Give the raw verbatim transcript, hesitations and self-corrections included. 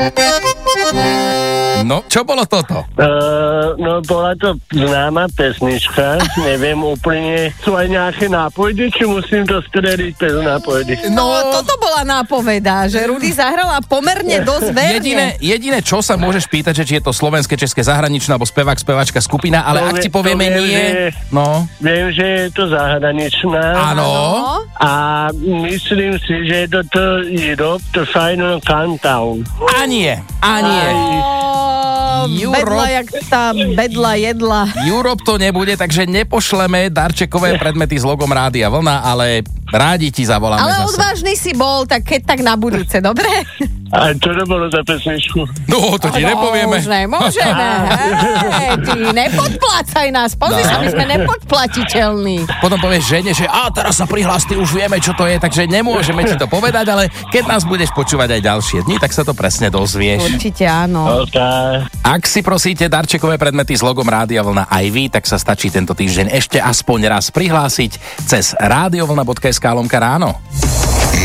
No, čo bolo toto? Uh, no, bola to známa pesnička, neviem úplne, sú aj nejaké nápojdy, či musím to strediť bez nápojdy? No, toto bola nápoveda, že Rudy zahrala pomerne dosť verne. Jediné, jediné, čo sa môžeš pýtať, že či je to slovenské, české, zahraničné, alebo spevák, speváčka, skupina, ale To ak vie- ti povieme to viem, nie, že- no, Viem, že je to zahraničná. áno, A myslím si, že je to to Europe, to Final Countdown. a nie, a nie. Ó, Europe. bedla, jak tá bedla jedla. Europe to nebude, takže nepošleme darčekové predmety s logom Rádia Vlna, ale rádi ti zavoláme Ale zase. odvážny si bol, tak keď tak na budúce, dobre? A čo to bolo za pesničku? No, to ti nepovieme. Už nemôžeme, hej, ty nepodplácaj nás, pozri No. sa, my sme nepodplatiteľní. Potom povieš žene, že a teraz sa prihlás, ty už vieme, čo to je, takže nemôžeme ti to povedať, ale keď nás budeš počúvať aj ďalšie dni, tak sa to presne dozvieš. Určite áno. OK. Ak si prosíte darčekové predmety s logom Rádia Vlna aj vy, tak sa stačí tento týždeň ešte aspoň raz prihlásiť cez radiovlna bodka es ká lomka ráno.